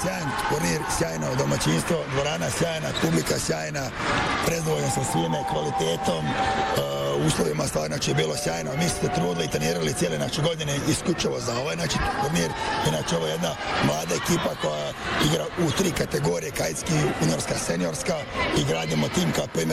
sjajan turnir, sjajno domaćinstvo, dvorana sjajna, publika sjajna, prezadovoljan sa svime, kvalitetom, uslovima stvarno je bilo sjajno. Mi ste trudili i trenirali cijele godine isključivo za ovaj turnir. Inače, ovo je jedna mlada ekipa koja igra u 3 kategorije, kajtski, juniorska, seniorska i gradimo tim KPM